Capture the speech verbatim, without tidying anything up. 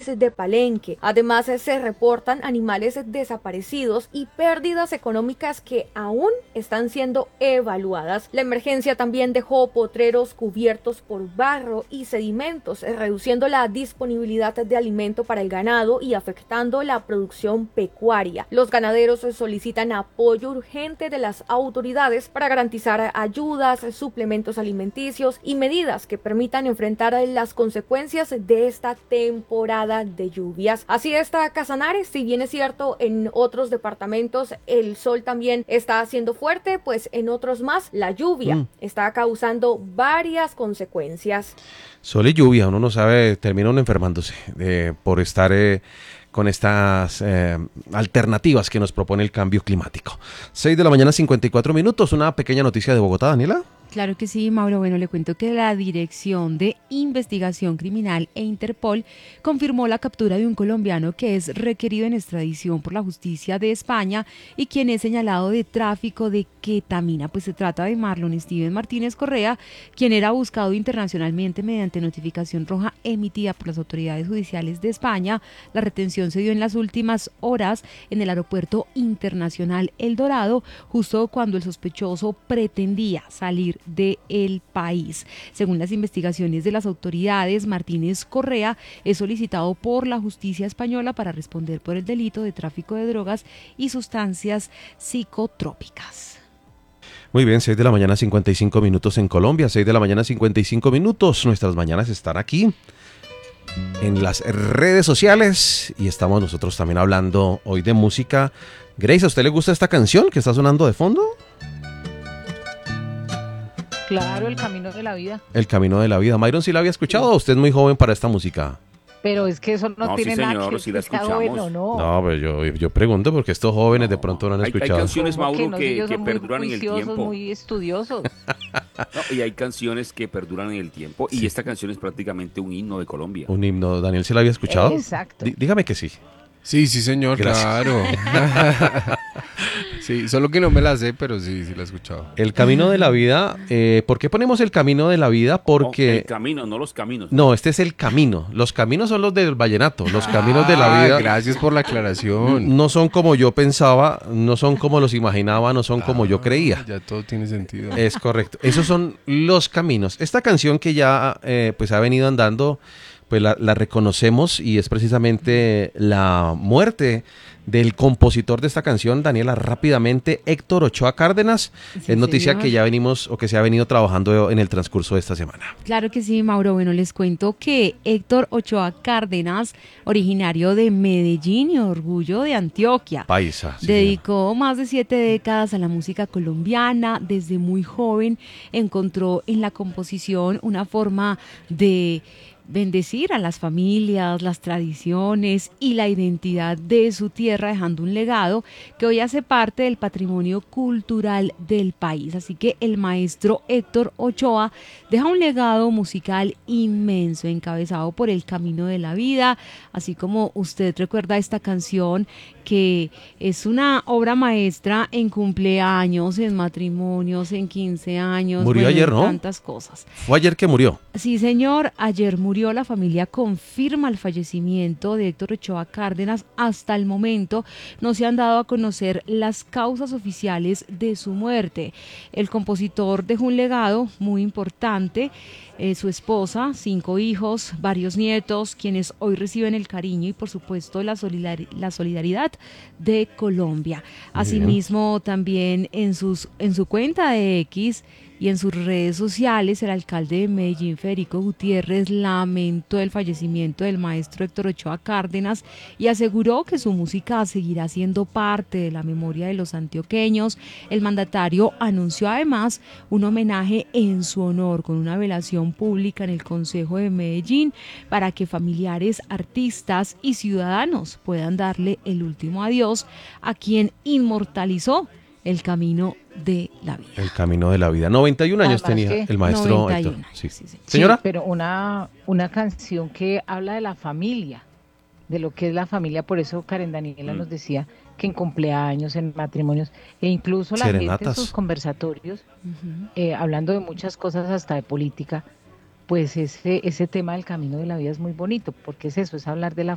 de Palenque. Además, se reportan animales desaparecidos y pérdidas económicas que aún están siendo evaluadas. La emergencia también dejó potreros cubiertos por barro y sedimentos, reduciendo la disponibilidad de alimento para el ganado y afectando la producción pecuaria. Los ganaderos solicitan apoyo urgente de las autoridades para garantizar ayudas, suplementos alimenticios y medidas que permitan enfrentar las consecuencias de esta temporada de lluvias. Así está Casanare. Si bien es cierto, en otros departamentos el sol también está haciendo fuerte, pues en otros más la lluvia mm. está causando varias consecuencias. Sol y lluvia, uno no sabe, termina uno enfermándose eh, por estar eh, con estas eh, alternativas que nos propone el cambio climático. seis de la mañana, cincuenta y cuatro minutos, una pequeña noticia de Bogotá, Daniela. Claro que sí, Mauro. Bueno, le cuento que la Dirección de Investigación Criminal e Interpol confirmó la captura de un colombiano que es requerido en extradición por la justicia de España y quien es señalado de tráfico de ketamina. Pues se trata de Marlon Steven Martínez Correa, quien era buscado internacionalmente mediante notificación roja emitida por las autoridades judiciales de España. La retención se dio en las últimas horas en el aeropuerto internacional El Dorado, justo cuando el sospechoso pretendía salir del país. Según las investigaciones de las autoridades, Martínez Correa es solicitado por la justicia española para responder por el delito de tráfico de drogas y sustancias psicotrópicas. Muy bien, seis de la mañana, cincuenta y cinco minutos en Colombia, seis de la mañana, cincuenta y cinco minutos. Nuestras mañanas están aquí en las redes sociales y estamos nosotros también hablando hoy de música. Grace, ¿a usted le gusta esta canción que está sonando de fondo? Claro, El Camino de la Vida. El Camino de la Vida. Myron, ¿sí la había escuchado? Usted es muy joven para esta música. Pero es que eso no, no tiene sí, señor, nada que sí la está escuchamos. bueno, ¿no? No, pero yo, yo pregunto porque estos jóvenes no, de pronto no han hay, escuchado. Hay canciones, Mauro, que, no, que, que son perduran muy en el juiciosos, tiempo. muy estudiosos. No, y hay canciones que perduran en el tiempo. Sí. Y esta canción es prácticamente un himno de Colombia. Un himno. ¿Daniel se la había escuchado? Exacto. D- dígame que sí. Sí, sí, señor, Gracias. Claro. Sí, solo que no me la sé, pero sí, sí la he escuchado. El Camino de la Vida, eh, ¿por qué ponemos El Camino de la Vida? Porque... No, el camino, no los caminos. No, este es el camino. Los caminos son los del vallenato, los ah, caminos de la vida. Gracias por la aclaración. No son como yo pensaba, no son como los imaginaba, no son ah, como yo creía. Ya todo tiene sentido. Es correcto. Esos son los caminos. Esta canción que ya eh, pues ha venido andando, pues la, la reconocemos y es precisamente la muerte del compositor de esta canción, Daniela, rápidamente, Héctor Ochoa Cárdenas. Sí, es noticia señor. Que ya venimos o que se ha venido trabajando en el transcurso de esta semana. Claro que sí, Mauro. Bueno, les cuento que Héctor Ochoa Cárdenas, originario de Medellín y orgullo de Antioquia, paisa, sí, dedicó señor. más de siete décadas a la música colombiana. Desde muy joven encontró en la composición una forma de bendecir a las familias, las tradiciones y la identidad de su tierra, dejando un legado que hoy hace parte del patrimonio cultural del país. Así que el maestro Héctor Ochoa deja un legado musical inmenso, encabezado por El Camino de la Vida, así como usted recuerda esta canción que es una obra maestra en cumpleaños, en matrimonios, en quince años. Murió bueno, ayer, ¿no? Tantas cosas. Fue ayer que murió. Sí, señor, ayer murió. La familia confirma el fallecimiento de Héctor Ochoa Cárdenas. Hasta el momento no se han dado a conocer las causas oficiales de su muerte. El compositor dejó un legado muy importante. Eh, su esposa, cinco hijos, varios nietos, quienes hoy reciben el cariño y por supuesto la, solidar- la solidaridad de Colombia. Asimismo, también en, sus, en su cuenta de X y en sus redes sociales, el alcalde de Medellín, Federico Gutiérrez, lamentó el fallecimiento del maestro Héctor Ochoa Cárdenas y aseguró que su música seguirá siendo parte de la memoria de los antioqueños. El mandatario anunció además un homenaje en su honor con una velación pública en el Consejo de Medellín para que familiares, artistas y ciudadanos puedan darle el último adiós a quien inmortalizó el camino de la vida. El camino de la vida. noventa y un años Además tenía el maestro noventa y uno Héctor. años, Sí. sí, sí. Señora. Sí, pero una, una canción que habla de la familia, de lo que es la familia. Por eso Karen Daniela mm. nos decía que en cumpleaños, en matrimonios, e incluso la Serenatas. gente en sus conversatorios, Uh-huh. eh, hablando de muchas cosas, hasta de política, pues ese, ese tema del camino de la vida es muy bonito, porque es eso, es hablar de la